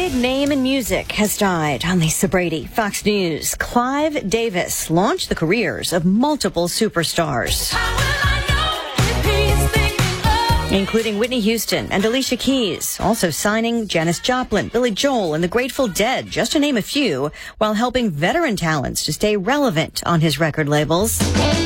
big name in music has died. I'm Lisa Brady, Fox News. Clive Davis launched the careers of multiple superstars, including Whitney Houston and Alicia Keys, also signing Janis Joplin, Billy Joel, and the Grateful Dead, just to name a few, while helping veteran talents to stay relevant on his record labels.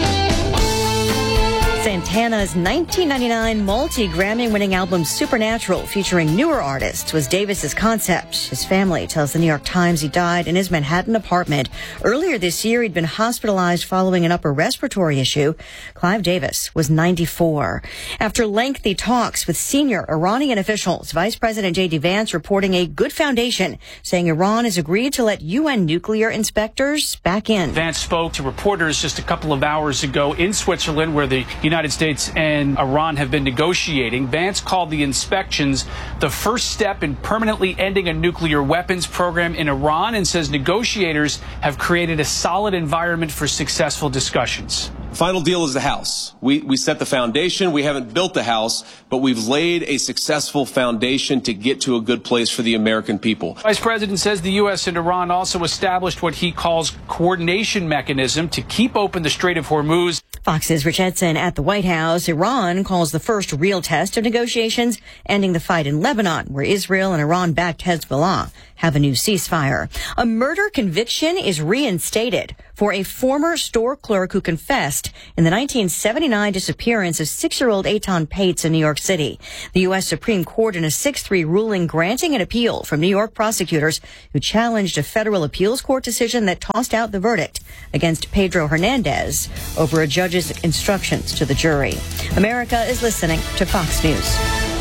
Santana's 1999 multi-Grammy-winning album Supernatural, featuring newer artists, was Davis's concept. His family tells the New York Times he died in his Manhattan apartment. Earlier this year, he'd been hospitalized following an upper respiratory issue. Clive Davis was 94. After lengthy talks with senior Iranian officials, Vice President J.D. Vance reporting a good foundation, saying Iran has agreed to let UN nuclear inspectors back in. Vance spoke to reporters just a couple of hours ago in Switzerland, where the United States and Iran have been negotiating. Vance called the inspections the first step in permanently ending a nuclear weapons program in Iran, and says negotiators have created a solid environment for successful discussions. Final deal is the house. We set the foundation. We haven't built the house, but we've laid a successful foundation to get to a good place for the American people. Vice President says the U.S. and Iran also established what he calls coordination mechanism to keep open the Strait of Hormuz. Fox's Rich Edson at the White House. Iran calls the first real test of negotiations ending the fight in Lebanon, where Israel and Iran-backed Hezbollah have a new ceasefire. A murder conviction is reinstated for a former store clerk who confessed in the 1979 disappearance of 6-year-old Eitan Pates in New York City. The U.S. Supreme Court in a 6-3 ruling granting an appeal from New York prosecutors who challenged a federal appeals court decision that tossed out the verdict against Pedro Hernandez over a judge's instructions to the jury. America is listening to Fox News.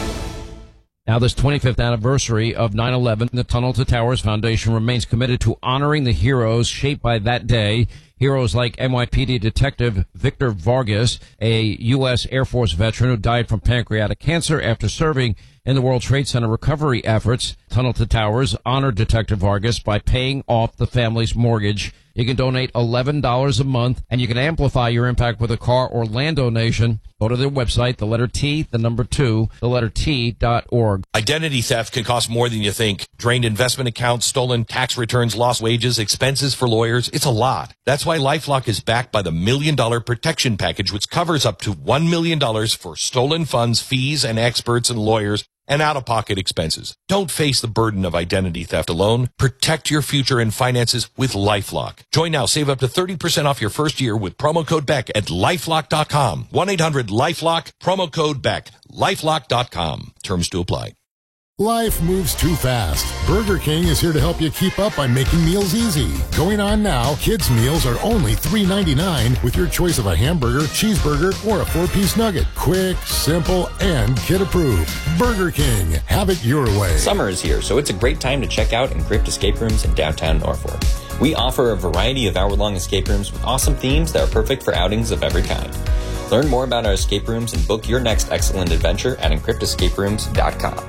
Now, this 25th anniversary of 9/11, the Tunnel to Towers Foundation remains committed to honoring the heroes shaped by that day. Heroes like NYPD Detective Victor Vargas, a U.S. Air Force veteran who died from pancreatic cancer after serving in the World Trade Center recovery efforts. Tunnel to Towers honored Detective Vargas by paying off the family's mortgage. You can donate $11 a month, and you can amplify your impact with a car or land donation. Go to their website, the letter T, the number 2, the letter T.org. Identity theft can cost more than you think. Drained investment accounts, stolen tax returns, lost wages, expenses for lawyers. It's a lot. That's why LifeLock is backed by the $1 Million Protection Package, which covers up to $1 million for stolen funds, fees, and experts and lawyers, and out-of-pocket expenses. Don't face the burden of identity theft alone. Protect your future and finances with LifeLock. Join now. Save up to 30% off your first year with promo code BECK at LifeLock.com. 1-800-LifeLock, promo code BECK. LifeLock.com. Terms to apply. Life moves too fast. Burger King is here to help you keep up by making meals easy. Going on now, kids' meals are only $3.99 with your choice of a hamburger, cheeseburger, or a 4-piece nugget. Quick, simple, and kid-approved. Burger King. Have it your way. Summer is here, so it's a great time to check out Encrypt Escape Rooms in downtown Norfolk. We offer a variety of hour-long escape rooms with awesome themes that are perfect for outings of every kind. Learn more about our escape rooms and book your next excellent adventure at encryptescaperooms.com.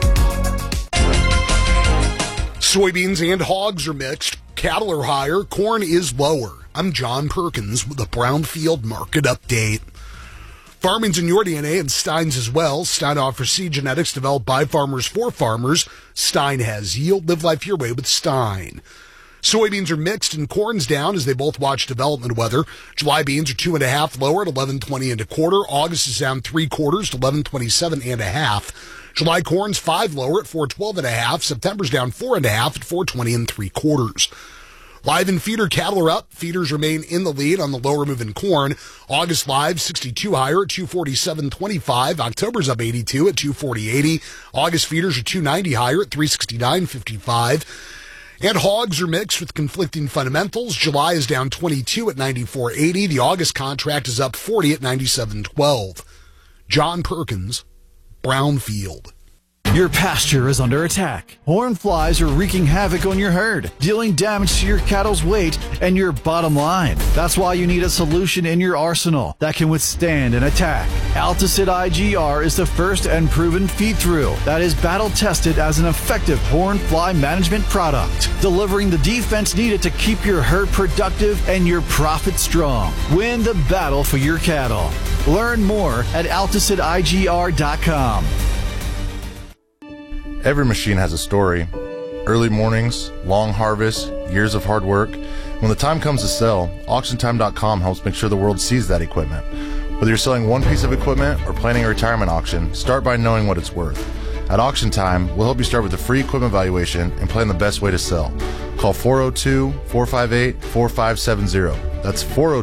Soybeans and hogs are mixed. Cattle are higher. Corn is lower. I'm John Perkins with the Brownfield Market Update. Farming's in your DNA and Stein's as well. Stein offers seed genetics developed by farmers for farmers. Stein has yield. Live life your way with Stein. Soybeans are mixed and corn's down as they both watch development weather. July beans are 2.5 lower at 11.20 1/4. August is down 3/4 to 11.27 1/2. July corn's 5 lower at 4.12 1/2. September's down 4.5 at 4.20 3/4. Live and feeder cattle are up. Feeders remain in the lead on the lower moving corn. August live 62 higher at 247.25. October's up 82 at 240.80. August feeders are 290 higher at 369.55. And hogs are mixed with conflicting fundamentals. July is down 22 at 94.80. The August contract is up 40 at 97.12. John Perkins, Brownfield. Your pasture is under attack. Horn flies are wreaking havoc on your herd, dealing damage to your cattle's weight and your bottom line. That's why you need a solution in your arsenal that can withstand an attack. Alticid IGR is the first and proven feed-through that is battle-tested as an effective horn fly management product, delivering the defense needed to keep your herd productive and your profit strong. Win the battle for your cattle. Learn more at AlticidIGR.com. Every machine has a story. Early mornings, long harvests, years of hard work. When the time comes to sell, AuctionTime.com helps make sure the world sees that equipment. Whether you're selling one piece of equipment or planning a retirement auction, start by knowing what it's worth. At Auction Time, we'll help you start with a free equipment valuation and plan the best way to sell. Call 402-458-4570. That's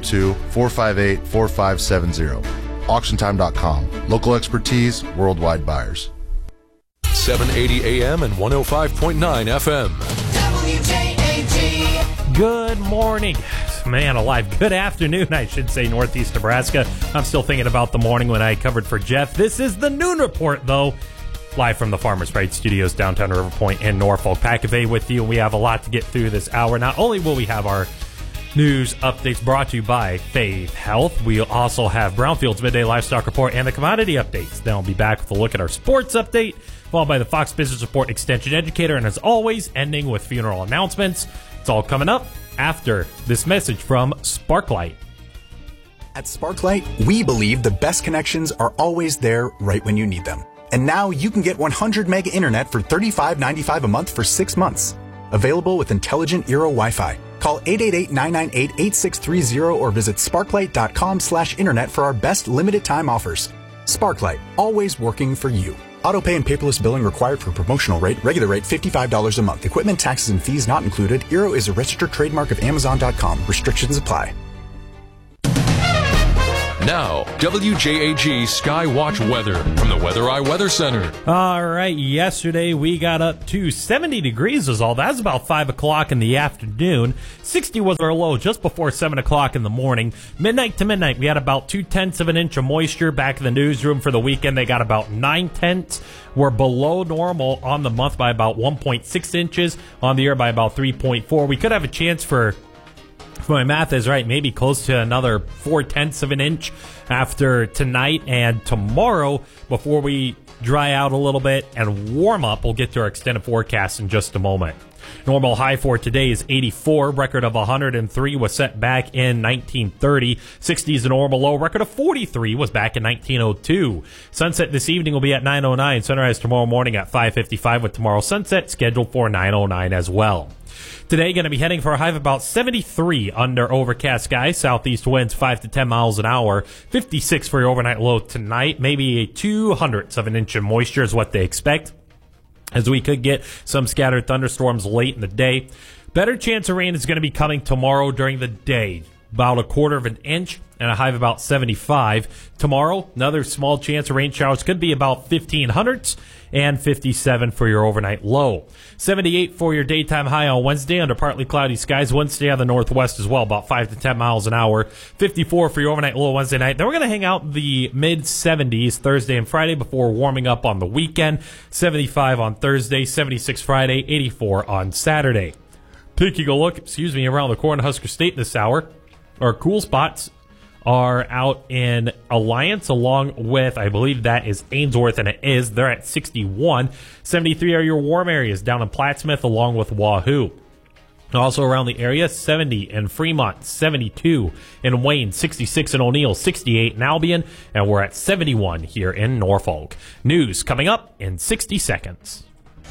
402-458-4570. AuctionTime.com. Local expertise, worldwide buyers. 780 AM and 105.9 FM. WJAG. Good morning. Man alive. Good afternoon, I should say, Northeast Nebraska. I'm still thinking about the morning when I covered for Jeff. This is the noon report, though. Live from the Farmers Pride Studios, downtown River Point in Norfolk. Pack of A with you. We have a lot to get through this hour. Not only will we have our news updates brought to you by Faith Health, we also have Brownfield's Midday Livestock Report and the commodity updates. Then we'll be back with a look at our sports update, followed by the Fox Business Report Extension Educator, and as always, ending with funeral announcements. It's all coming up after this message from Sparklight. At Sparklight, we believe the best connections are always there right when you need them. And now you can get 100 meg internet for $35.95 a month for 6 months. Available with intelligent Eero Wi-Fi. Call 888-998-8630 or visit sparklight.com/internet for our best limited time offers. Sparklight, always working for you. Autopay and paperless billing required for promotional rate. Regular rate $55 a month. Equipment, taxes, and fees not included. Eero is a registered trademark of Amazon.com. Restrictions apply. Now, WJAG Skywatch weather from the Weather Eye Weather Center. All right, yesterday we got up to 70 degrees is all. That's about 5 o'clock in the afternoon. 60 was our low just before 7 o'clock in the morning. Midnight to midnight, we had about 0.2 of an inch of moisture. Back in the newsroom for the weekend, they got about 0.9. We're below normal on the month by about 1.6 inches. On the year by about 3.4. We could have a chance for... If my math is right, maybe close to another 0.4 of an inch after tonight and tomorrow before we dry out a little bit and warm up. We'll get to our extended forecast in just a moment. Normal high for today is 84. Record of 103 was set back in 1930. 60 is the normal low. Record of 43 was back in 1902. Sunset this evening will be at 9:09. Sunrise tomorrow morning at 5:55 with tomorrow's sunset scheduled for 9:09 as well. Today, going to be heading for a high of about 73 under overcast skies. Southeast winds 5 to 10 miles an hour. 56 for your overnight low tonight. Maybe a 0.02 of an inch of moisture is what they expect, as we could get some scattered thunderstorms late in the day. Better chance of rain is going to be coming tomorrow during the day. About 1/4 of an inch and a high of about 75. Tomorrow, another small chance of rain showers. Could be about 1,500 and 57 for your overnight low. 78 for your daytime high on Wednesday under partly cloudy skies. Wednesday on the northwest as well, about 5 to 10 miles an hour. 54 for your overnight low Wednesday night. Then we're going to hang out in the mid-70s Thursday and Friday before warming up on the weekend. 75 on Thursday, 76 Friday, 84 on Saturday. Taking a look, around the Cornhusker State this hour. Our cool spots are out in Alliance along with, I believe that is Ainsworth, and it is. They're at 61. 73 are your warm areas down in Plattsmouth along with Wahoo. Also around the area, 70 in Fremont, 72 in Wayne, 66 in O'Neill, 68 in Albion, and we're at 71 here in Norfolk. News coming up in 60 seconds.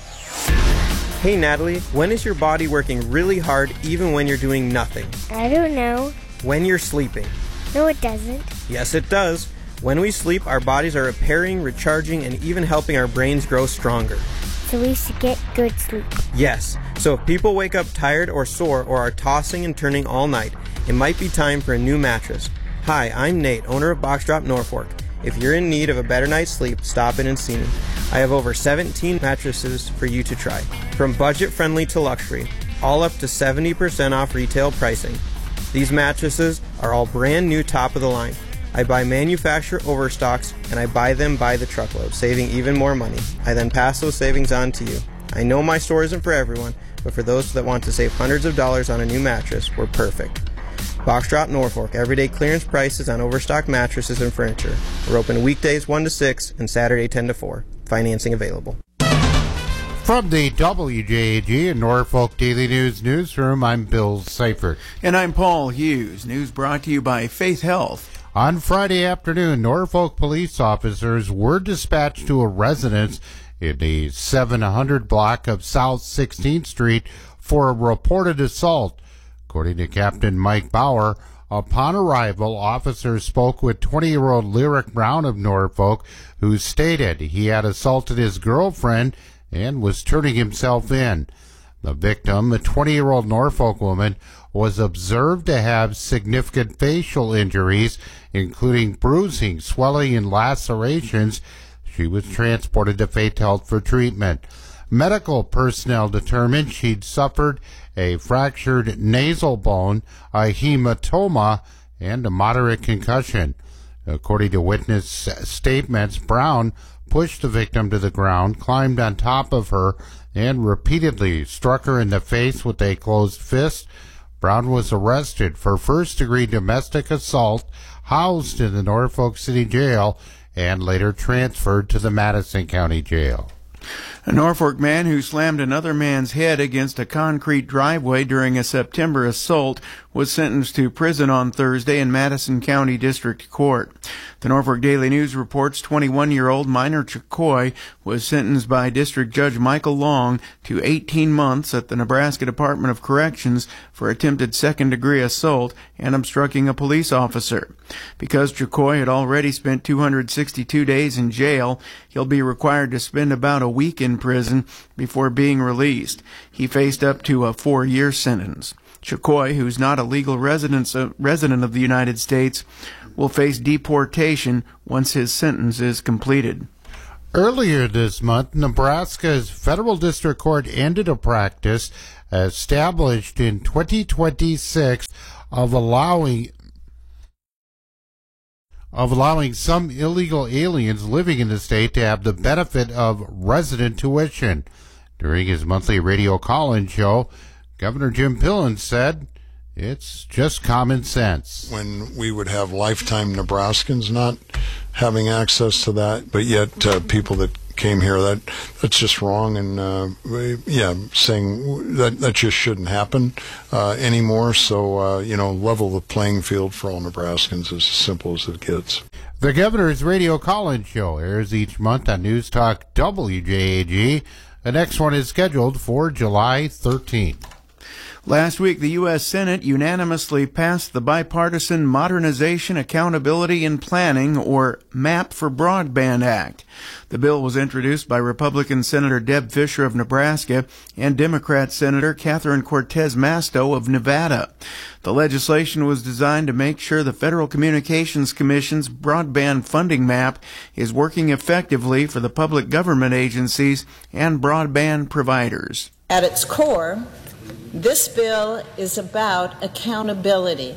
Hey Natalie, when is your body working really hard even when you're doing nothing? I don't know. When you're sleeping. No, it doesn't. Yes, it does. When we sleep, our bodies are repairing, recharging, and even helping our brains grow stronger. So we should get good sleep. Yes. So if people wake up tired or sore or are tossing and turning all night, it might be time for a new mattress. Hi, I'm Nate, owner of Box Drop Norfolk. If you're in need of a better night's sleep, stop in and see me. I have over 17 mattresses for you to try. From budget-friendly to luxury, all up to 70% off retail pricing. These mattresses are all brand new top of the line. I buy manufacturer overstocks and I buy them by the truckload, saving even more money. I then pass those savings on to you. I know my store isn't for everyone, but for those that want to save hundreds of dollars on a new mattress, we're perfect. Box Drop Norfolk, everyday clearance prices on overstocked mattresses and furniture. We're open weekdays 1 to 6 and Saturday 10 to 4. Financing available. From the WJAG and Norfolk Daily News newsroom, I'm Bill Seifert. And I'm Paul Hughes. News brought to you by Faith Health. On Friday afternoon, Norfolk police officers were dispatched to a residence in the 700 block of South 16th Street for a reported assault. According to Captain Mike Bauer, upon arrival, officers spoke with 20-year-old Lyric Brown of Norfolk, who stated he had assaulted his girlfriend and was turning himself in. The victim, a 20-year-old Norfolk woman, was observed to have significant facial injuries, including bruising, swelling, and lacerations. She was transported to Faith Health for treatment. Medical personnel determined she'd suffered a fractured nasal bone, a hematoma, and a moderate concussion. According to witness statements, Brown pushed the victim to the ground, climbed on top of her, and repeatedly struck her in the face with a closed fist. Brown was arrested for first-degree domestic assault, housed in the Norfolk City Jail, and later transferred to the Madison County Jail. A Norfolk man who slammed another man's head against a concrete driveway during a September assault was sentenced to prison on Thursday in Madison County District Court. The Norfolk Daily News reports 21-year-old Minor Chacoy was sentenced by District Judge Michael Long to 18 months at the Nebraska Department of Corrections for attempted second-degree assault and obstructing a police officer. Because Chacoy had already spent 262 days in jail, he'll be required to spend about a week in prison before being released. He faced up to a 4-year sentence. Chacoy, who's not a legal resident of the United States, will face deportation once his sentence is completed. Earlier this month, Nebraska's federal district court ended a practice established in 2026 of allowing some illegal aliens living in the state to have the benefit of resident tuition. During his monthly radio call-in show, Governor Jim Pillen said, "It's just common sense." When we would have lifetime Nebraskans not having access to that, but yet people that came here, that's just wrong, and saying that just shouldn't happen anymore. So level the playing field for all Nebraskans is as simple as it gets. The Governor's radio call-in show airs each month on News Talk WJAG. The next one is scheduled for July 13th. Last week, the U.S. Senate unanimously passed the Bipartisan Modernization, Accountability, and Planning, or MAP for Broadband Act. The bill was introduced by Republican Senator Deb Fischer of Nebraska and Democrat Senator Catherine Cortez Masto of Nevada. The legislation was designed to make sure the Federal Communications Commission's broadband funding map is working effectively for the public government agencies and broadband providers. At its core, this bill is about accountability.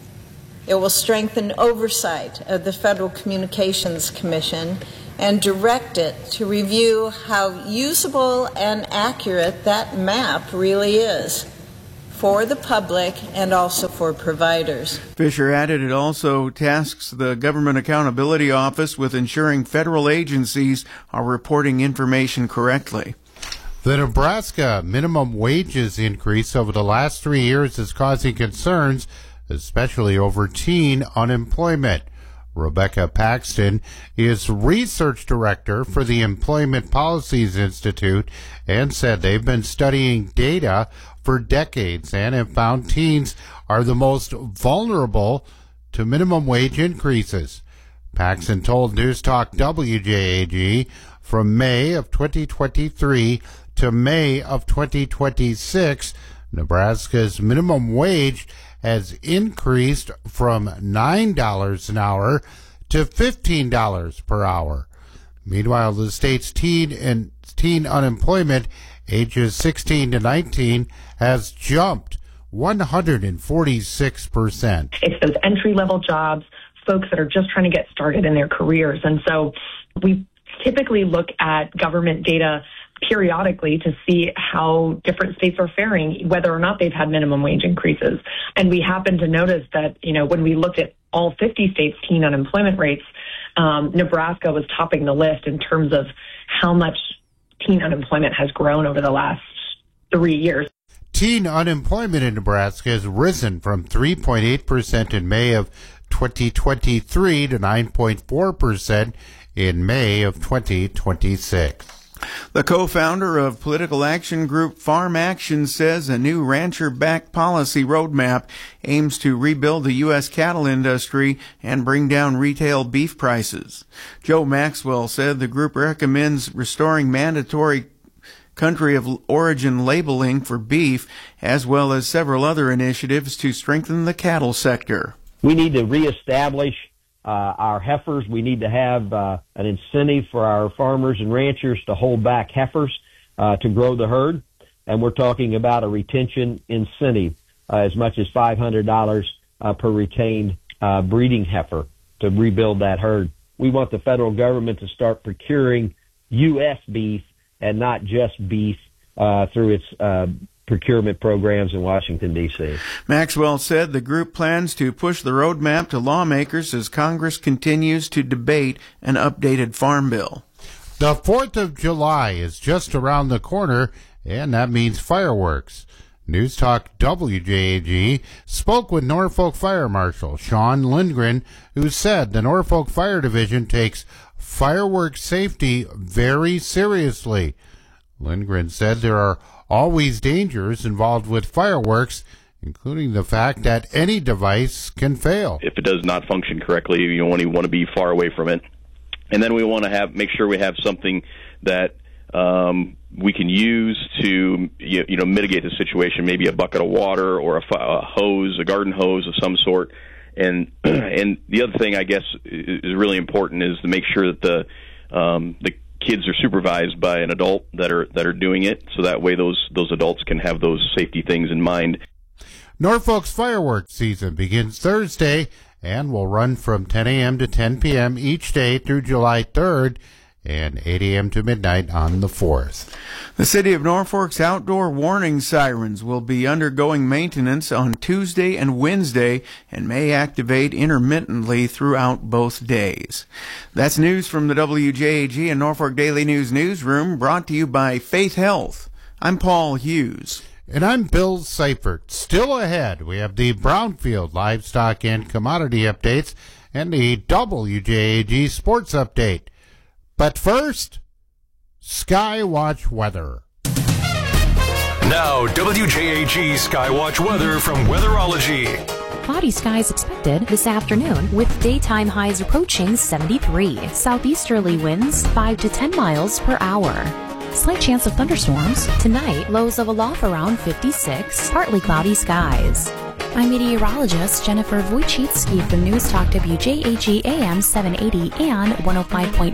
It will strengthen oversight of the Federal Communications Commission and direct it to review how usable and accurate that map really is for the public and also for providers. Fisher added it also tasks the Government Accountability Office with ensuring federal agencies are reporting information correctly. The Nebraska minimum wages increase over the last 3 years is causing concerns, especially over teen unemployment. Rebecca Paxton is research director for the Employment Policies Institute and said they've been studying data for decades and have found teens are the most vulnerable to minimum wage increases. Paxton told News Talk WJAG from May of 2023 to May of 2026, Nebraska's minimum wage has increased from $9 an hour to $15 per hour. Meanwhile, the state's teen unemployment, ages 16 to 19, has jumped 146%. It's those entry-level jobs, folks that are just trying to get started in their careers. And so we typically look at government data periodically to see how different states are faring, whether or not they've had minimum wage increases. And we happen to notice that, when we looked at all 50 states' teen unemployment rates, Nebraska was topping the list in terms of how much teen unemployment has grown over the last 3 years. Teen unemployment in Nebraska has risen from 3.8% in May of 2023 to 9.4% in May of 2026. The co-founder of political action group Farm Action says a new rancher-backed policy roadmap aims to rebuild the U.S. cattle industry and bring down retail beef prices. Joe Maxwell said the group recommends restoring mandatory country of origin labeling for beef, as well as several other initiatives to strengthen the cattle sector. We need to reestablish our heifers. We need to have an incentive for our farmers and ranchers to hold back heifers to grow the herd. And we're talking about a retention incentive as much as $500 per retained breeding heifer to rebuild that herd. We want the federal government to start procuring U.S. beef and not just beef through its procurement programs in Washington, D.C. Maxwell said the group plans to push the roadmap to lawmakers as Congress continues to debate an updated farm bill. The 4th of July is just around the corner, and that means fireworks. News Talk WJAG spoke with Norfolk Fire Marshal Sean Lindgren, who said the Norfolk Fire Division takes fireworks safety very seriously. Lindgren said there are always dangers involved with fireworks, including the fact that any device can fail. If it does not function correctly, you only want to be far away from it. And then we want to make sure we have something that we can use to mitigate the situation, maybe a bucket of water or a hose, a garden hose of some sort. And the other thing I guess is really important is to make sure that the kids are supervised by an adult that are doing it, so that way those adults can have those safety things in mind. Norfolk's fireworks season begins Thursday and will run from 10 a.m. to 10 p.m. each day through July 3rd and 8 a.m. to midnight on the 4th. The City of Norfolk's outdoor warning sirens will be undergoing maintenance on Tuesday and Wednesday and may activate intermittently throughout both days. That's news from the WJAG and Norfolk Daily News Newsroom, brought to you by Faith Health. I'm Paul Hughes. And I'm Bill Seifert. Still ahead, we have the Brownfield livestock and commodity updates and the WJAG sports update. But first, Skywatch weather. Now, WJAG Skywatch weather from Weatherology. Cloudy skies expected this afternoon with daytime highs approaching 73. Southeasterly winds 5 to 10 miles per hour. Slight chance of thunderstorms. Tonight, lows of aloft around 56. Partly cloudy skies. I'm meteorologist Jennifer Wojcicki from News Talk WJAG AM 780 and 105.9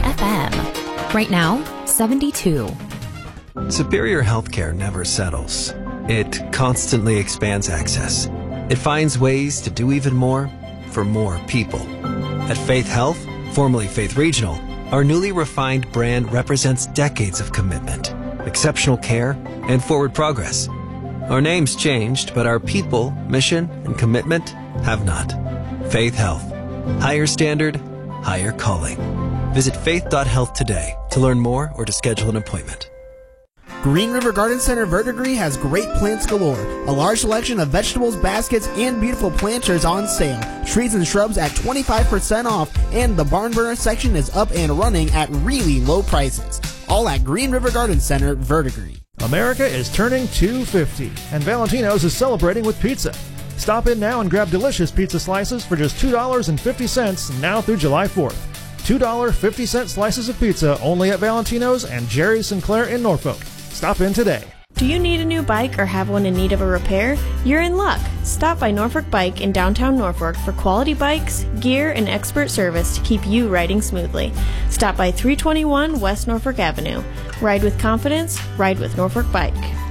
FM. Right now, 72. Superior Healthcare never settles. It constantly expands access. It finds ways to do even more for more people. At Faith Health, formerly Faith Regional, our newly refined brand represents decades of commitment, exceptional care, and forward progress. Our name's changed, but our people, mission, and commitment have not. Faith Health. Higher standard, higher calling. Visit faith.health today to learn more or to schedule an appointment. Green River Garden Center Verdigris has great plants galore. A large selection of vegetables, baskets, and beautiful planters on sale. Trees and shrubs at 25% off, and the barn burner section is up and running at really low prices. All at Green River Garden Center Verdigris. America is turning 250, and Valentino's is celebrating with pizza. Stop in now and grab delicious pizza slices for just $2.50 now through July 4th. $2 50-cent slices of pizza only at Valentino's and Jerry Sinclair in Norfolk. Stop in today. Do you need a new bike or have one in need of a repair? You're in luck. Stop by Norfolk Bike in downtown Norfolk for quality bikes, gear, and expert service to keep you riding smoothly. Stop by 321 West Norfolk Avenue. Ride with confidence, ride with Norfolk Bike.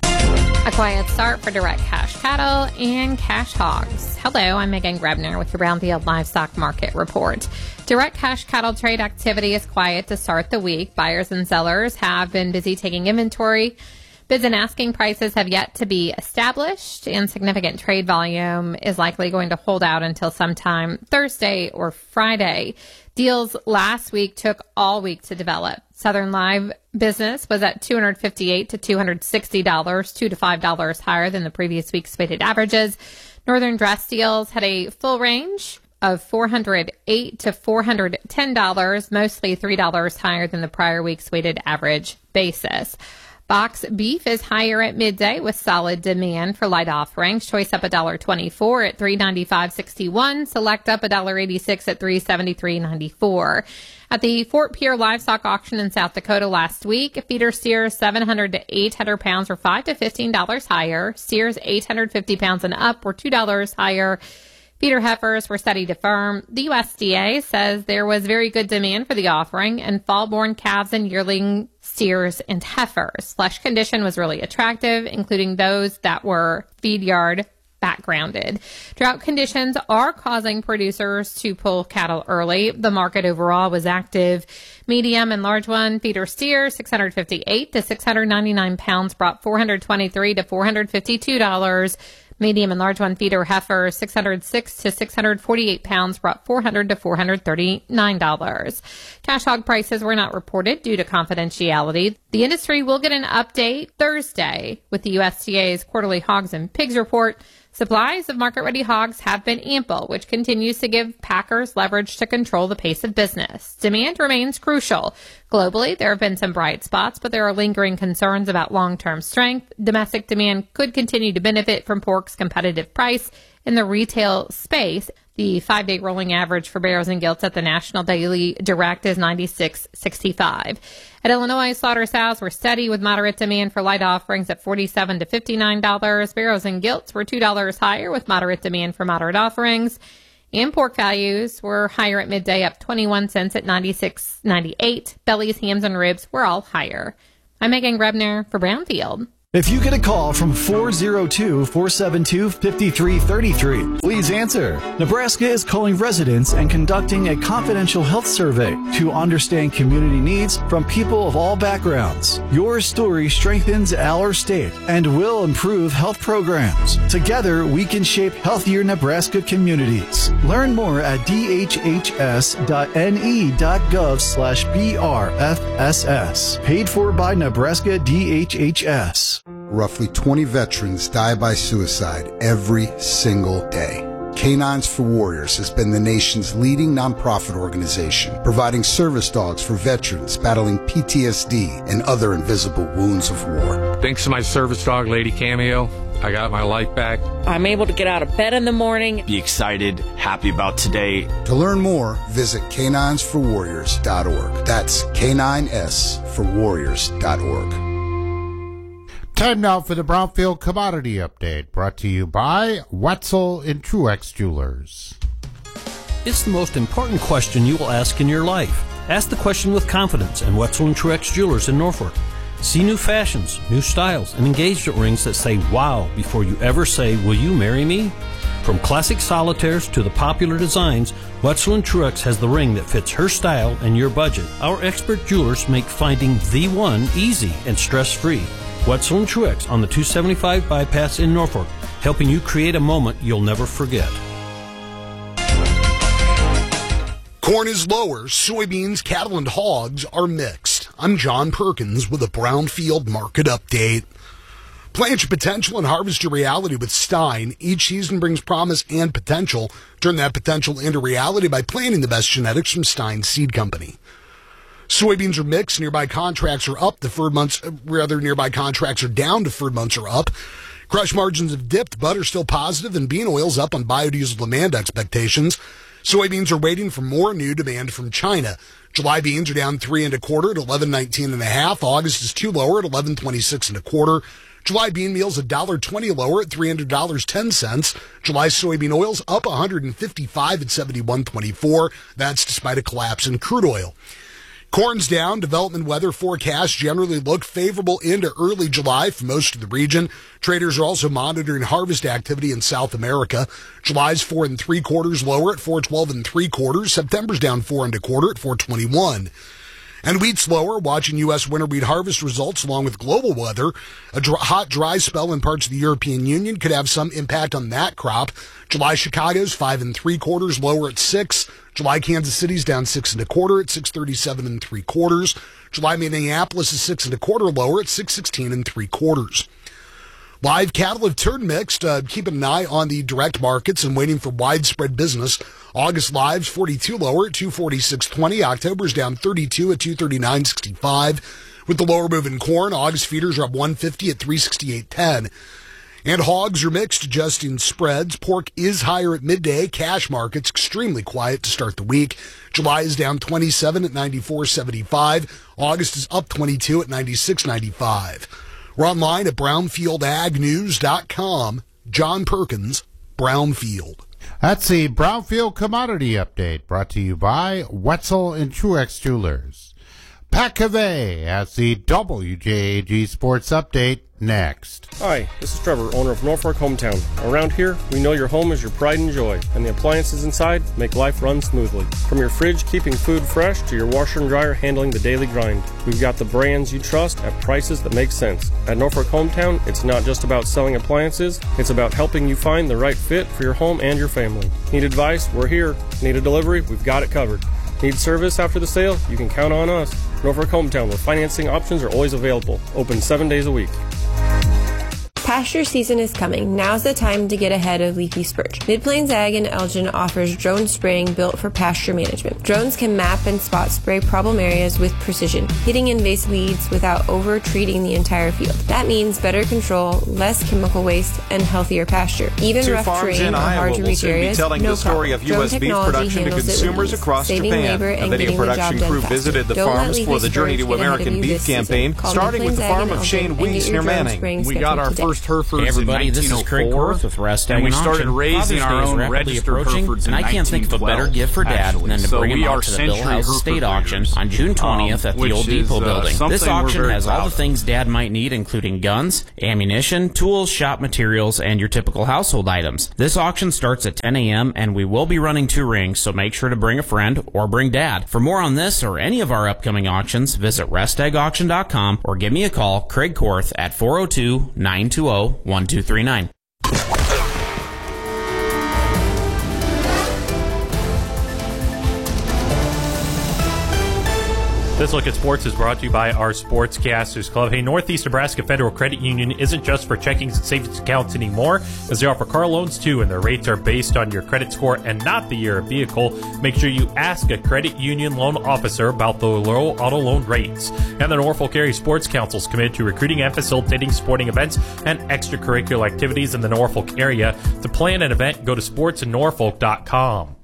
A quiet start for direct cash cattle and cash hogs. Hello, I'm Megan Grebner with your Brownfield Livestock Market Report. Direct cash cattle trade activity is quiet to start the week. Buyers and sellers have been busy taking inventory. Bids and asking prices have yet to be established, and significant trade volume is likely going to hold out until sometime Thursday or Friday. Deals last week took all week to develop. Southern Live business was at $258 to $260, $2 to $5 higher than the previous week's weighted averages. Northern dress deals had a full range of $408 to $410, mostly $3 higher than the prior week's weighted average basis. Box beef is higher at midday with solid demand for light offerings. Choice up $1.24 at $395.61. Select up $1.86 at $373.94. At the Fort Pierre Livestock Auction in South Dakota last week, feeder steers 700 to 800 pounds were $5 to $15 higher. Steers 850 pounds and up were $2 higher. Feeder heifers were steady to firm. The USDA says there was very good demand for the offering, and fall-born calves and yearling steers and heifers. Flesh condition was really attractive, including those that were feed yard backgrounded. Drought conditions are causing producers to pull cattle early. The market overall was active. Medium and large one feeder steers, 658 to 699 pounds, brought $423 to $452. Medium and large one feeder heifer, 606 to 648 pounds, brought $400 to $439. Cash hog prices were not reported due to confidentiality. The industry will get an update Thursday with the USDA's quarterly hogs and pigs report. Supplies of market-ready hogs have been ample, which continues to give packers leverage to control the pace of business. Demand remains crucial. Globally, there have been some bright spots, but there are lingering concerns about long-term strength. Domestic demand could continue to benefit from pork's competitive price in the retail space. The 5-day rolling average for barrows and gilts at the National Daily Direct is 96.65. At Illinois, slaughter sows were steady with moderate demand for light offerings at $47 to $59. Barrows and gilts were $2 higher with moderate demand for moderate offerings. And pork values were higher at midday, up 21 cents at 96.98. Bellies, hams, and ribs were all higher. I'm Megan Grebner for Brownfield. If you get a call from 402-472-5333, please answer. Nebraska is calling residents and conducting a confidential health survey to understand community needs from people of all backgrounds. Your story strengthens our state and will improve health programs. Together, we can shape healthier Nebraska communities. Learn more at dhhs.ne.gov/BRFSS. Paid for by Nebraska DHHS. Roughly 20 veterans die by suicide every single day. Canines for Warriors has been the nation's leading nonprofit organization, providing service dogs for veterans battling PTSD and other invisible wounds of war. Thanks to my service dog, Lady Cameo, I got my life back. I'm able to get out of bed in the morning. Be excited, happy about today. To learn more, visit caninesforwarriors.org. That's caninesforwarriors.org. Time now for the Brownfield Commodity Update, brought to you by Wetzel and Truex Jewelers. It's the most important question you will ask in your life. Ask the question with confidence at Wetzel and Truex Jewelers in Norfolk. See new fashions, new styles, and engagement rings that say wow before you ever say, will you marry me? From classic solitaires to the popular designs, Wetzel and Truex has the ring that fits her style and your budget. Our expert jewelers make finding the one easy and stress-free. Wetzel and Truex on the 275 bypass in Norfolk, helping you create a moment you'll never forget. Corn is lower, soybeans, cattle, and hogs are mixed. I'm John Perkins with a Brownfield Market Update. Plant your potential and harvest your reality with Stein. Each season brings promise and potential. Turn that potential into reality by planting the best genetics from Stein Seed Company. Soybeans are mixed. Nearby contracts are up. Nearby contracts are down. Deferred months are up. Crush margins have dipped. Butter still positive, and bean oil's up on biodiesel demand expectations. Soybeans are waiting for more new demand from China. July beans are down 3 1/4 at 11.19 August is 2 lower at 11.26 1/4. July bean meal's $1.20 lower at $300.10. July soybean oil's up 155 at 71.24. That's despite a collapse in crude oil. Corn's down. Development weather forecasts generally look favorable into early July for most of the region. Traders are also monitoring harvest activity in South America. July's 4 3/4 lower at 4.12 3/4. September's down 4 1/4 at 4.21. And wheat's lower, watching U.S. winter wheat harvest results along with global weather. A hot, dry spell in parts of the European Union could have some impact on that crop. July Chicago's 5 3/4 lower at 6. July Kansas City's down 6 1/4 at 6.37 3/4. July Minneapolis is 6 1/4 lower at 6.16 3/4. Live cattle have turned mixed. Keeping an eye on the direct markets and waiting for widespread business. August lives 42 lower at 246.20. October's down 32 at 239.65. With the lower move in corn, August feeders are up 150 at 368.10. And hogs are mixed, adjusting spreads. Pork is higher at midday. Cash markets extremely quiet to start the week. July is down 27 at 94.75. August is up 22 at 96.95. We're online at brownfieldagnews.com. John Perkins, Brownfield. That's the Brownfield Commodity Update, brought to you by Wetzel and Truex Jewelers. Pat Cavey has the WJAG Sports Update next. Hi, this is Trevor, owner of Norfolk Hometown. Around here, we know your home is your pride and joy, and the appliances inside make life run smoothly. From your fridge keeping food fresh to your washer and dryer handling the daily grind, we've got the brands you trust at prices that make sense. At Norfolk Hometown, it's not just about selling appliances, it's about helping you find the right fit for your home and your family. Need advice? We're here. Need a delivery? We've got it covered. Need service after the sale? You can count on us. Norfolk Hometown, where financing options are always available. Open 7 days a week. Pasture season is coming. Now's the time to get ahead of leafy spurge. Mid-Plains Ag in Elgin offers drone spraying built for pasture management. Drones can map and spot spray problem areas with precision, hitting invasive weeds without over-treating the entire field. That means better control, less chemical waste, and healthier pasture. Even rough terrain or hard-to-reach areas, no problem. Story of U.S. beef production to consumers across Japan. A video production crew visited the farms for the Journey to American Beef campaign, starting with the farm of Shane Weiss near Manning. We got our first Herefords hey everybody, in 1904, this is Craig Korth with Rest Ag and we and started Auction. raising our own registered Herefords in 1912. And I can't think of a better gift for Dad than to bring him out to the Bill House State Auction on June 20th at the Old Depot building. This auction has all the things Dad might need, including guns, ammunition, tools, shop materials, and your typical household items. This auction starts at 10 a.m. and we will be running 2 rings, so make sure to bring a friend or bring Dad. For more on this or any of our upcoming auctions, visit restegauction.com or give me a call, Craig Korth, at 402-920-1239. This Look at Sports is brought to you by our Sportscasters Club. Hey, Northeast Nebraska Federal Credit Union isn't just for checking and savings accounts anymore, as they offer car loans too, and their rates are based on your credit score and not the year of vehicle. Make sure you ask a credit union loan officer about the low auto loan rates. And the Norfolk Area Sports Council is committed to recruiting and facilitating sporting events and extracurricular activities in the Norfolk area. To plan an event, go to sportsinnorfolk.com.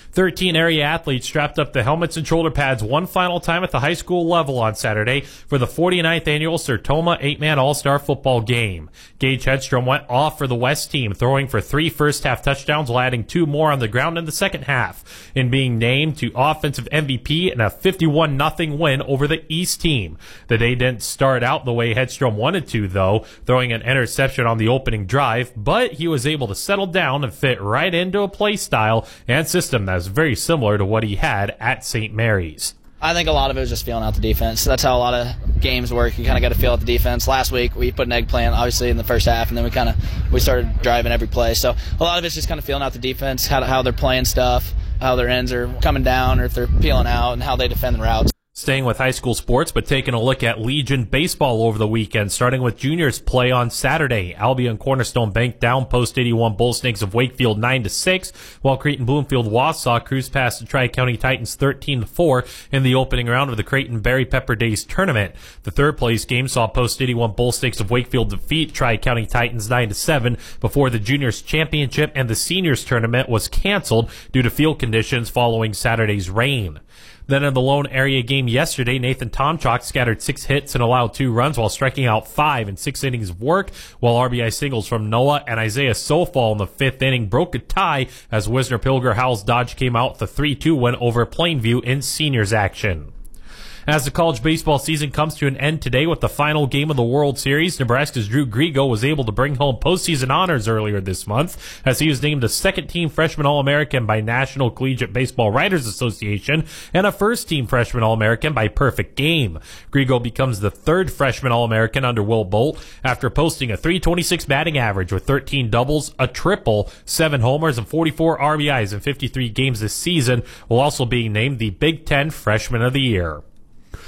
13 area athletes strapped up the helmets and shoulder pads one final time at the high school level on Saturday for the 49th annual Sertoma 8-man All-Star football game. Gage Hedstrom went off for the West team, throwing for 3 first-half touchdowns while adding 2 more on the ground in the second half, and being named to offensive MVP in a 51-0 win over the East team. The day didn't start out the way Hedstrom wanted to, though, throwing an interception on the opening drive, but he was able to settle down and fit right into a play style and system that was very similar to what he had at St. Mary's. I think a lot of it was just feeling out the defense. That's how a lot of games work. You kind of got to feel out the defense. Last week, we put an eggplant, obviously, in the first half, and then we started driving every play. So a lot of it's just kind of feeling out the defense, how they're playing stuff, how their ends are coming down or if they're peeling out, and how they defend the routes. Staying with high school sports, but taking a look at Legion baseball over the weekend, starting with juniors play on Saturday. Albion Cornerstone Bank down Post 81 Bull Snakes of Wakefield 9-6, while Creighton Bloomfield Wausau cruised past the Tri-County Titans 13-4 in the opening round of the Creighton Berry Pepper Days tournament. The third place game saw Post 81 Bull Snakes of Wakefield defeat Tri-County Titans 9-7 before the juniors championship and the seniors tournament was canceled due to field conditions following Saturday's rain. Then in the lone area game yesterday, Nathan Tomchak scattered 6 hits and allowed 2 runs while striking out 5 in 6 innings of work, while RBI singles from Noah and Isaiah Sofall in the 5th inning broke a tie as Wisner Pilger Howells Dodge came out with a 3-2 win over Plainview in seniors action. As the college baseball season comes to an end today with the final game of the World Series, Nebraska's Drew Grigo was able to bring home postseason honors earlier this month as he was named a second-team freshman All-American by National Collegiate Baseball Writers Association and a first-team freshman All-American by Perfect Game. Grigo becomes the 3rd freshman All-American under Will Bolt after posting a .326 batting average with 13 doubles, a triple, 7 homers, and 44 RBIs in 53 games this season, while also being named the Big Ten Freshman of the Year.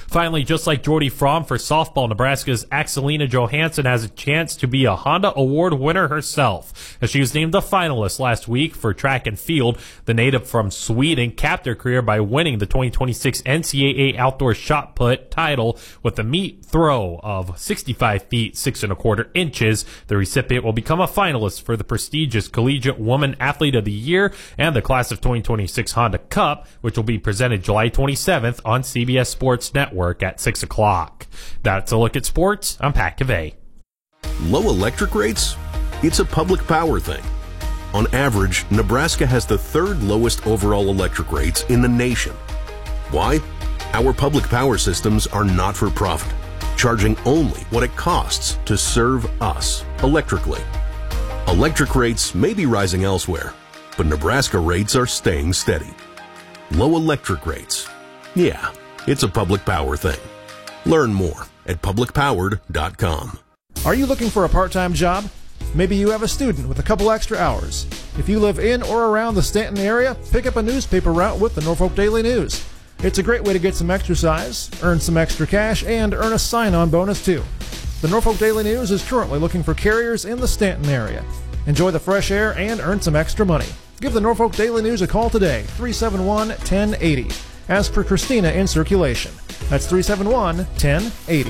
Finally, just like Jordy Fromm for softball, Nebraska's Axelina Johansson has a chance to be a Honda Award winner herself, as she was named a finalist last week for track and field. The native from Sweden capped her career by winning the 2026 NCAA Outdoor Shot Put title with a meet throw of 65 feet 6 1/4 inches. The recipient will become a finalist for the prestigious Collegiate Woman Athlete of the Year and the Class of 2026 Honda Cup, which will be presented July 27th on CBS Sports Network at 6 o'clock. That's a look at sports. I'm Pat Cavey. Low electric rates? It's a public power thing. On average, Nebraska has the third lowest overall electric rates in the nation. Why? Our public power systems are not for profit, charging only what it costs to serve us electrically. Electric rates may be rising elsewhere, but Nebraska rates are staying steady. Low electric rates. Yeah, it's a public power thing. Learn more at publicpowered.com. Are you looking for a part-time job? Maybe you have a student with a couple extra hours. If you live in or around the Stanton area, pick up a newspaper route with the Norfolk Daily News. It's a great way to get some exercise, earn some extra cash, and earn a sign-on bonus too. The Norfolk Daily News is currently looking for carriers in the Stanton area. Enjoy the fresh air and earn some extra money. Give the Norfolk Daily News a call today, 371-1080. Ask for Christina in circulation. That's 371-1080.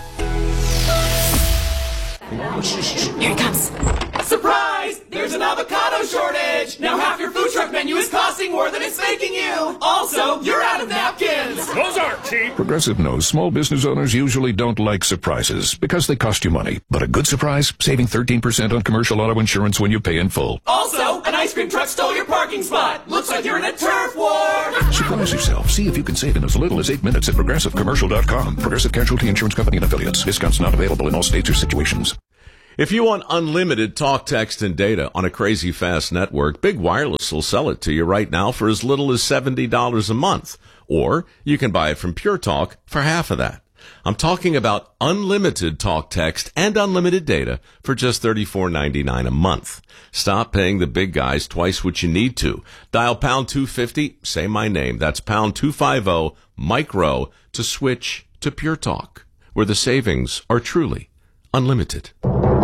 Here it comes. Surprise! There's an avocado shortage! Now half your food truck menu is costing more than it's making you! Also, you're out of napkins! Those aren't cheap! Progressive knows small business owners usually don't like surprises because they cost you money. But a good surprise? Saving 13% on commercial auto insurance when you pay in full. Also, an ice cream truck stole your parking spot! Looks like you're in a turf war! Surprise yourself. See if you can save in as little as 8 minutes at ProgressiveCommercial.com. Progressive Casualty Insurance Company and Affiliates. Discounts not available in all states or situations. If you want unlimited talk, text, and data on a crazy fast network, Big Wireless will sell it to you right now for as little as $70 a month. Or you can buy it from Pure Talk for half of that. I'm talking about unlimited talk, text, and unlimited data for just $34.99 a month. Stop paying the big guys twice what you need to. Dial pound 250, say my name. That's pound 250 micro to switch to Pure Talk, where the savings are truly unlimited.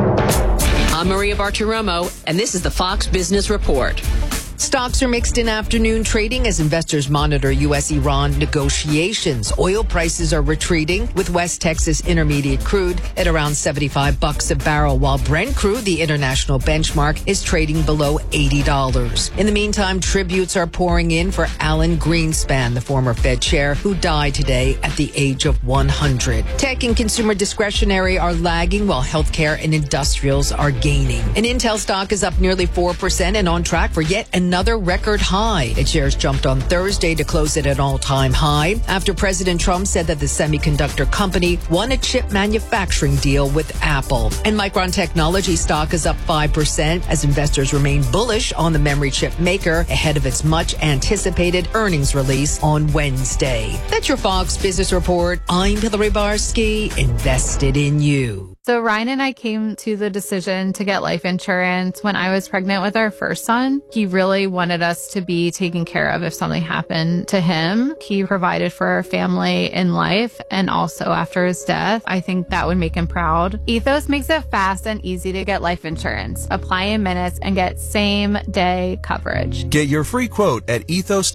I'm Maria Bartiromo, and this is the Fox Business Report. Stocks are mixed in afternoon trading as investors monitor U.S.-Iran negotiations. Oil prices are retreating, with West Texas Intermediate crude at around $75 a barrel, while Brent crude, the international benchmark, is trading below $80. In the meantime, tributes are pouring in for Alan Greenspan, the former Fed chair, who died today at the age of 100. Tech and consumer discretionary are lagging, while healthcare and industrials are gaining. An Intel stock is up nearly 4% and on track for yet another record high. Its shares jumped on Thursday to close at an all-time high after President Trump said that the semiconductor company won a chip manufacturing deal with Apple. And Micron Technology stock is up 5% as investors remain bullish on the memory chip maker ahead of its much-anticipated earnings release on Wednesday. That's your Fox Business Report. I'm Hillary Barsky, invested in you. So Ryan and I came to the decision to get life insurance when I was pregnant with our first son. He really wanted us to be taken care of if something happened to him. He provided for our family in life and also after his death. I think that would make him proud. Ethos makes it fast and easy to get life insurance. Apply in minutes and get same day coverage. Get your free quote at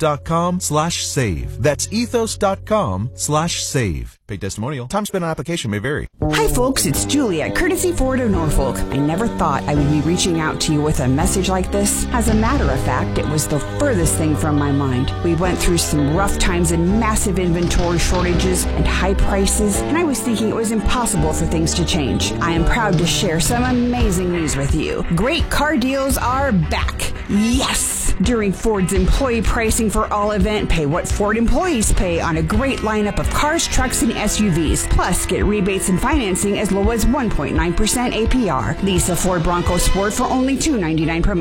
ethos.com/save. That's ethos.com/save. Paid testimonial. Time spent on application may vary. Hi folks, it's Julie at Courtesy Ford of Norfolk. I never thought I would be reaching out to you with a message like this. As a matter of fact, it was the furthest thing from my mind. We went through some rough times and massive inventory shortages and high prices, and I was thinking it was impossible for things to change. I am proud to share some amazing news with you. Great car deals are back. Yes! During Ford's employee pricing for all event, pay what Ford employees pay on a great lineup of cars, trucks, and SUVs. Plus, get rebates and financing as low as 1.9% APR. Lease a Ford Bronco Sport for only $299 per month.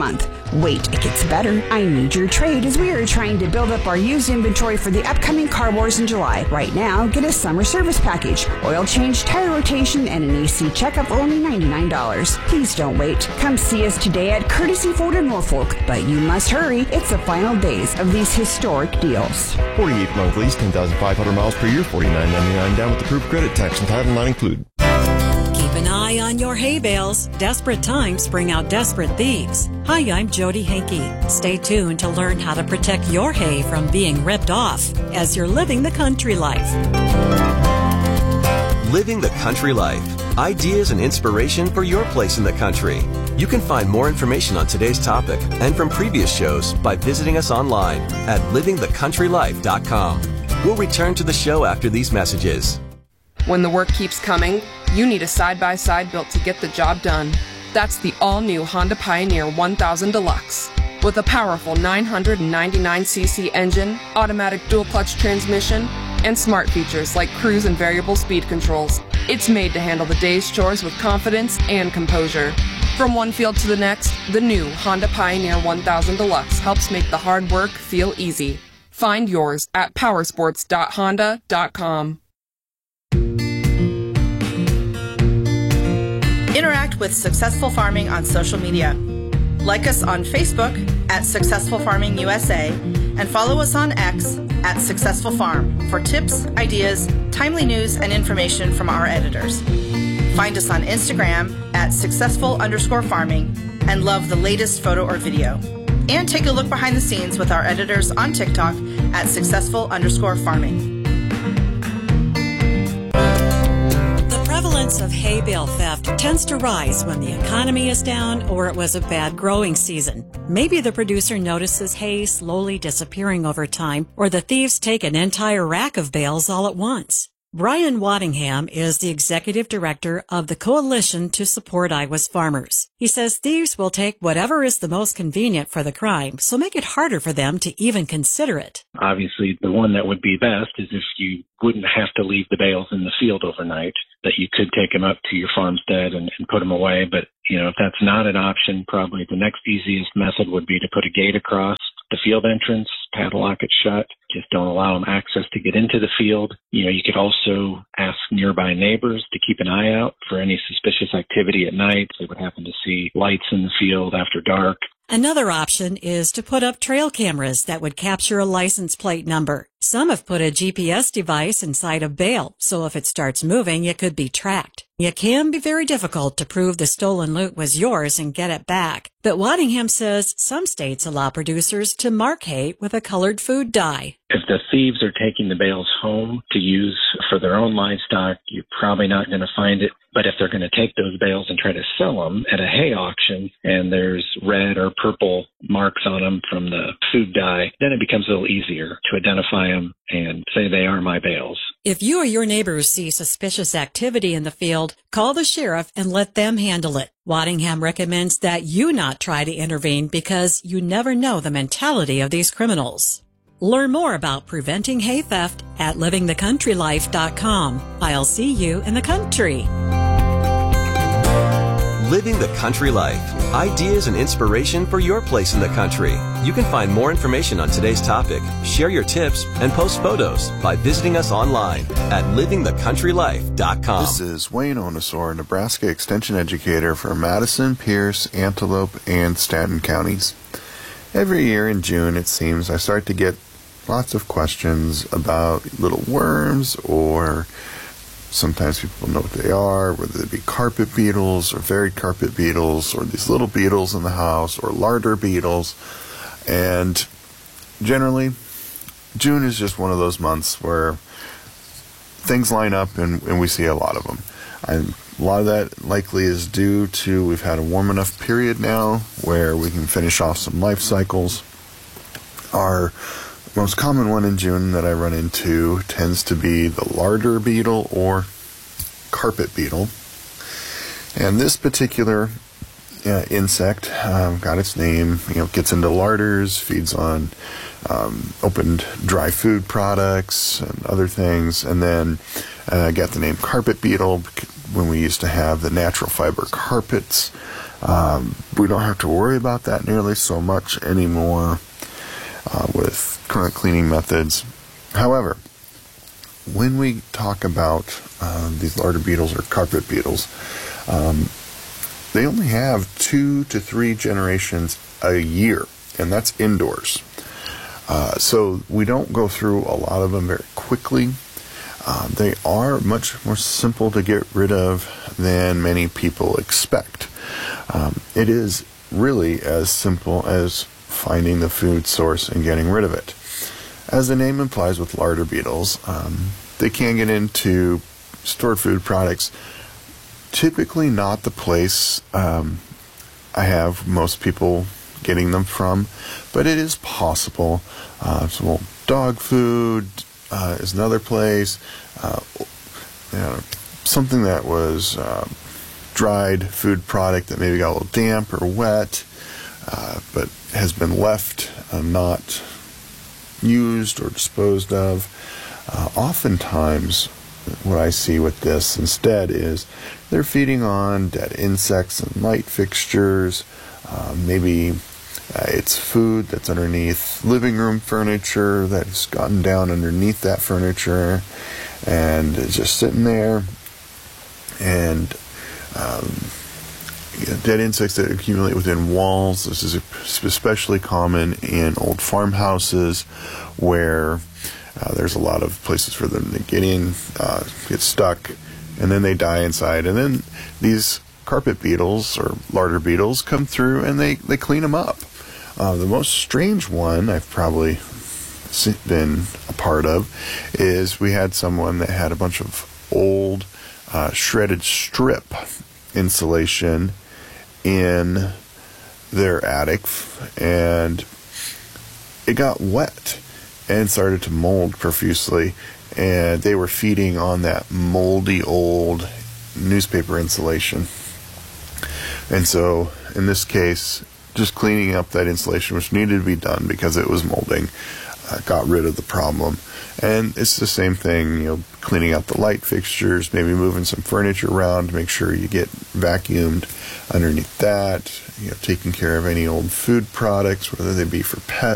Wait, it gets better. I need your trade as we are trying to build up our used inventory for the upcoming Car Wars in July. Right now, get a summer service package, oil change, tire rotation, and an AC checkup for only $99. Please don't wait. Come see us today at Courtesy Ford in Norfolk, but you must hurry. It's the final days of these historic deals. 48-month lease, 10,500 miles per year, $49.99 down with approved credit, tax and title not included. Keep an eye on your hay bales. Desperate times bring out desperate thieves. Hi, I'm Jody Hankey. Stay tuned to learn how to protect your hay from being ripped off as you're living the country life. Living the Country Life. Ideas and inspiration for your place in the country. You can find more information on today's topic and from previous shows by visiting us online at livingthecountrylife.com. We'll return to the show after these messages. When the work keeps coming, you need a side-by-side built to get the job done. That's the all-new Honda Pioneer 1000 Deluxe. With a powerful 999cc engine, automatic dual-clutch transmission, and smart features like cruise and variable speed controls. It's made to handle the day's chores with confidence and composure. From one field to the next, the new Honda Pioneer 1000 Deluxe helps make the hard work feel easy. Find yours at powersports.honda.com. Interact with Successful Farming on social media. Like us on Facebook at Successful Farming USA and follow us on X at Successful Farm for tips, ideas, timely news, and information from our editors. Find us on Instagram at successful_farming and love the latest photo or video. And take a look behind the scenes with our editors on TikTok at successful_farming. The prevalence of hay bale theft tends to rise when the economy is down or it was a bad growing season. Maybe the producer notices hay slowly disappearing over time, or the thieves take an entire rack of bales all at once. Brian Waddingham is the executive director of the Coalition to Support Iowa's Farmers. He says thieves will take whatever is the most convenient for the crime, so make it harder for them to even consider it. Obviously, the one that would be best is if you wouldn't have to leave the bales in the field overnight, that you could take them up to your farmstead and put them away. But, if that's not an option, probably the next easiest method would be to put a gate across the field entrance, padlock it shut, just don't allow them access to get into the field. You could also ask nearby neighbors to keep an eye out for any suspicious activity at night. They would happen to see lights in the field after dark. Another option is to put up trail cameras that would capture a license plate number. Some have put a GPS device inside a bale, so if it starts moving, it could be tracked. It can be very difficult to prove the stolen loot was yours and get it back. But Waddingham says some states allow producers to mark hay with a colored food dye. If the thieves are taking the bales home to use for their own livestock, you're probably not going to find it. But if they're going to take those bales and try to sell them at a hay auction and there's red or purple marks on them from the food dye, then it becomes a little easier to identify them and say they are my bales. If you or your neighbors see suspicious activity in the field, call the sheriff and let them handle it. Waddingham recommends that you not try to intervene because you never know the mentality of these criminals. Learn more about preventing hay theft at livingthecountrylife.com. I'll see you in the country. Living the Country Life. Ideas and inspiration for your place in the country. You can find more information on today's topic, share your tips, and post photos by visiting us online at livingthecountrylife.com. This is Wayne Onosor, Nebraska Extension Educator for Madison, Pierce, Antelope, and Stanton counties. Every year in June, it seems, I start to get lots of questions about little worms, or sometimes people know what they are, whether they be carpet beetles or varied carpet beetles, or these little beetles in the house, or larder beetles. And generally, June is just one of those months where things line up and we see a lot of them. And a lot of that likely is due to we've had a warm enough period now where we can finish off some life cycles. Our most common one in June that I run into tends to be the larder beetle or carpet beetle. And this particular insect got its name, gets into larders, feeds on opened dry food products and other things, and then got the name carpet beetle when we used to have the natural fiber carpets. We don't have to worry about that nearly so much anymore with current cleaning methods. However, when we talk about these larder beetles or carpet beetles, they only have 2 to 3 generations a year, and that's indoors. So we don't go through a lot of them very quickly. They are much more simple to get rid of than many people expect. It is really as simple as finding the food source and getting rid of it. As the name implies with larder beetles, they can get into stored food products. Typically not the place I have most people getting them from, but it is possible. So dog food is another place. Something that was dried food product that maybe got a little damp or wet, but has been left not used or disposed of. Oftentimes, what I see with this instead is they're feeding on dead insects and light fixtures. Maybe it's food that's underneath living room furniture that's gotten down underneath that furniture and is just sitting there. And dead insects that accumulate within walls. This is especially common in old farmhouses where there's a lot of places for them to get in, get stuck, and then they die inside. And then these carpet beetles or larder beetles come through and they clean them up. The most strange one I've probably been a part of is we had someone that had a bunch of old shredded strip insulation in their attic, and it got wet and started to mold profusely, and they were feeding on that moldy old newspaper insulation. And so in this case, just cleaning up that insulation, which needed to be done because it was molding, got rid of the problem. And it's the same thing, cleaning out the light fixtures, maybe moving some furniture around to make sure you get vacuumed underneath that, taking care of any old food products, whether they be for pets